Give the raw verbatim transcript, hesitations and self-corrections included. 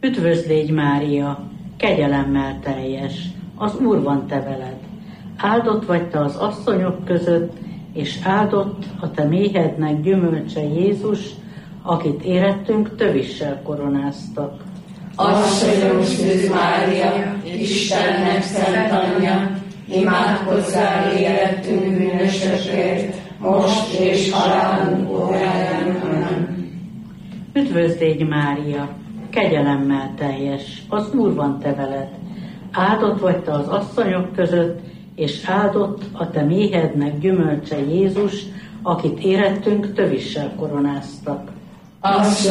Üdvözl légy, Mária, kegyelemmel teljes, az Úr van te veled. Áldott vagy te az asszonyok között, és áldott a te méhednek gyümölcse Jézus, akit érettünk tövissel koronáztak. Asszonyom Szűz Mária, Istennek szent anyja, imádkozzál életünk bűnösökért, most és halálunk óráján. Amen. Üdvözl légy, Mária, kegyelemmel teljes, az Úr van te veled. Áldott vagy te az asszonyok között, és áldott a te méhednek gyümölcse Jézus, akit érettünk tövissel koronáztak. Asszonyom